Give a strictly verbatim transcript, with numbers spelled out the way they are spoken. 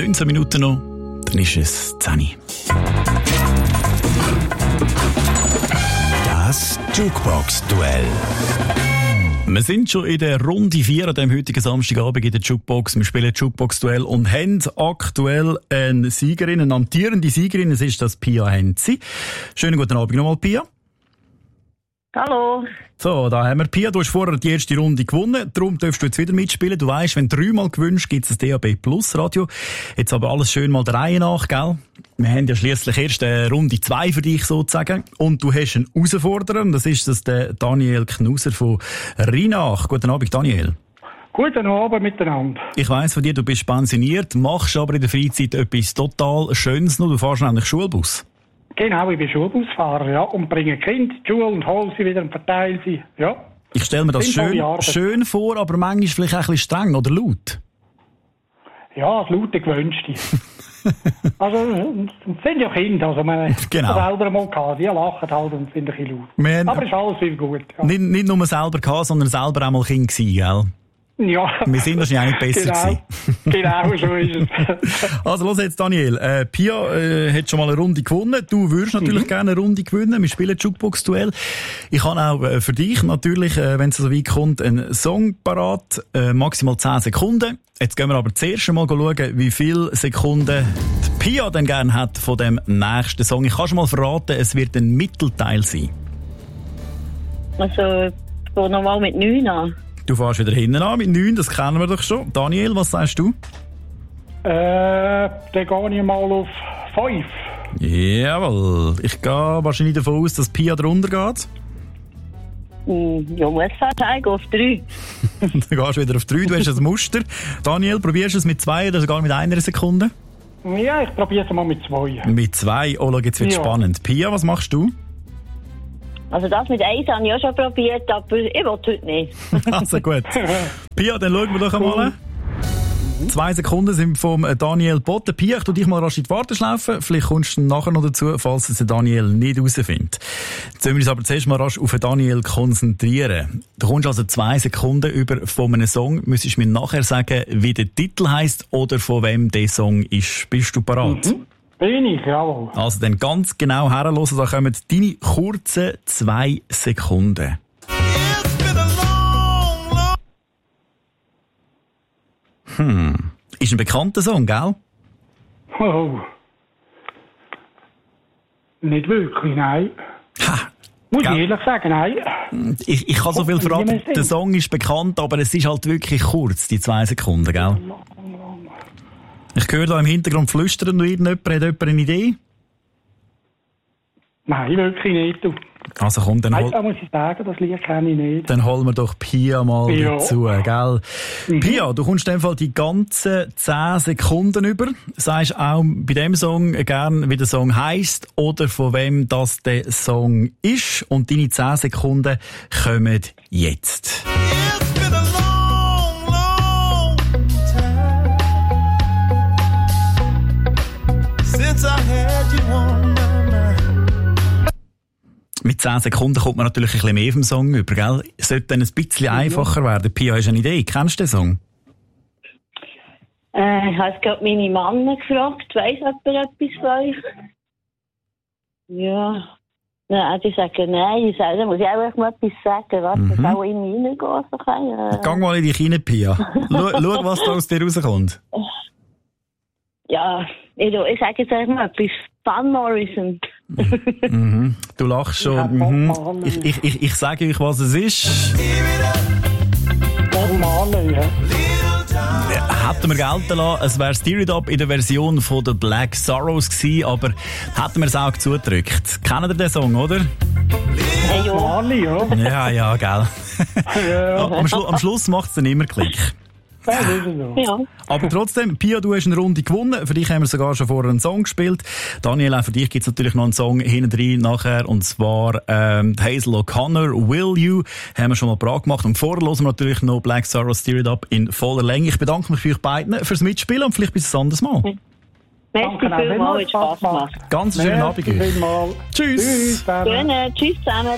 neunzehn Minuten noch, dann ist es zehn Uhr. Das Jukebox-Duell. Wir sind schon in der Runde vier an diesem heutigen Samstagabend in der Jukebox. Wir spielen Jukebox-Duell und haben aktuell eine Siegerin, eine amtierende Siegerin. Es ist das Pia Henzi. Schönen guten Abend nochmal, Pia. Hallo. So, da haben wir Pia. Du hast vorher die erste Runde gewonnen. Darum darfst du jetzt wieder mitspielen. Du weisst, wenn du dreimal gewünscht, gibt es das D A B Plus Radio. Jetzt aber alles schön mal der Reihe nach, gell? Wir haben ja schliesslich erst eine Runde zwei für dich sozusagen. Und du hast einen Herausforderer. Und das ist das der Daniel Knuser von Rheinach. Guten Abend, Daniel. Guten Abend miteinander. Ich weiss von dir, du bist pensioniert, machst aber in der Freizeit etwas total Schönes noch. Du fährst nämlich Schulbus. Genau, ich bin Schulbusfahrer, ja, und bringe Kinder in die Schule und hole sie wieder und verteile sie, ja. Ich stelle mir das schön, schön vor, aber manchmal vielleicht auch ein bisschen streng oder laut. Ja, das laute gewünschte. Also, es sind ja Kinder, also man genau. hat selber mal gehabt, die lachen halt und sind ein bisschen laut. Wir aber es ist alles wieder gut. Ja. Nicht, nicht nur selber gehabt, sondern selber auch mal Kind gewesen, gell? Ja. Wir sind wahrscheinlich nicht besser genau. Genau, so ist es. Also, los jetzt, Daniel. Äh, Pia äh, hat schon mal eine Runde gewonnen. Du würdest natürlich mhm. gerne eine Runde gewinnen. Wir spielen Jukebox-Duell. Ich habe auch äh, für dich natürlich, äh, wenn es so weit kommt, einen Song parat. Äh, maximal zehn Sekunden. Jetzt gehen wir aber zuerst mal schauen, wie viele Sekunden die Pia denn gerne hat von dem nächsten Song. Ich kann schon mal verraten, es wird ein Mittelteil sein. Also, ich gehe nochmal mit neun an. Du fährst wieder hinten an mit neun, das kennen wir doch schon. Daniel, was sagst du? Äh, dann gehe ich mal auf fünf. Jawohl. Ich gehe wahrscheinlich davon aus, dass Pia drunter geht. Ja, muss ich auf drei. Dann gehst du wieder auf drei, du hast ein Muster. Daniel, probierst du es mit zwei oder sogar mit einer Sekunde? Ja, ich probiere es mal mit zwei. Mit zwei? Oh, schau, jetzt wird ja. spannend. Pia, was machst du? Also das mit eins habe ich auch schon probiert, aber ich will heute nicht. Also gut. Pia, dann schauen wir doch einmal. Mhm. Zwei Sekunden sind vom Daniel Botten. Pia, ich tu dich mal rasch in die Warteschleife. Vielleicht kommst du nachher noch dazu, falls es der Daniel nicht herausfindet. Jetzt sollen wir uns aber zuerst mal rasch auf den Daniel konzentrieren. Du kommst also zwei Sekunden über von einem Song. Müsstest du mir nachher sagen, wie der Titel heisst oder von wem der Song ist. Bist du bereit? Mhm. Bin ich, jawohl. Also dann ganz genau herhören, da kommen deine kurzen zwei Sekunden. Hm. Ist ein bekannter Song, gell? Oh. Nicht wirklich, nein. Ha. Muss gell? ich ehrlich sagen, nein. Ich, ich kann so viel verraten, der Song ist bekannt, aber es ist halt wirklich kurz, die zwei Sekunden, gell? Ich höre da im Hintergrund flüstern, noch irgendjemand, hat jemand eine Idee? Nein, wirklich nicht. Du. Also komm, dann hol... Da muss ich sagen, das Lied kenne ich nicht. Dann holen wir doch Pia mal ja. dazu, gell? Mhm. Pia, du kommst in dem Fall die ganzen zehn Sekunden über. Sagst auch bei dem Song gern, wie der Song heisst oder von wem das der Song ist. Und deine zehn Sekunden kommen jetzt. Mit zehn Sekunden kommt man natürlich ein bisschen mehr vom Song über, gell? Es sollte dann ein bisschen ja. einfacher werden. Pia, hast du eine Idee? Kennst du den Song? Äh, ich habe gerade meine Mama gefragt. Weiss jemand etwas von euch? Ja. Nein, die sagen nein. Dann muss ich auch mal etwas sagen. Was? Mhm. Ich auch in mich reingehen. So äh. Geh mal in dich rein, Pia. Schau, schau, was da aus dir rauskommt. Ja, ich, ich sage jetzt einfach mal etwas. Van Morrison. Mhm. Du lachst schon. Mhm. Ich, ich, ich, ich sage euch, was es ist. Ja, hätten wir gelten lassen, es wäre Steer It Up in der Version von der Black Sorrows gewesen, aber hätten wir es auch zugedrückt. Kennt ihr den Song, oder? Hey, ja. Ja, ja, gell. Ja. Am, Schlu- am Schluss macht es dann immer Klick. Ja. Aber trotzdem, Pia, du hast eine Runde gewonnen. Für dich haben wir sogar schon vorher einen Song gespielt. Daniel, auch für dich gibt es natürlich noch einen Song hinten drin nachher. Und zwar ähm, Hazel O'Connor, Will You, haben wir schon mal parat gemacht. Und vorher hören wir natürlich noch Black Sorrow, Steer It Up in voller Länge. Ich bedanke mich für euch beiden fürs Mitspielen und vielleicht bis ein anderes Mal. Merci vielmals, hat Spaß gemacht. Ganz schönen Abend. Tschüss. Tschüss. Tschüss zusammen.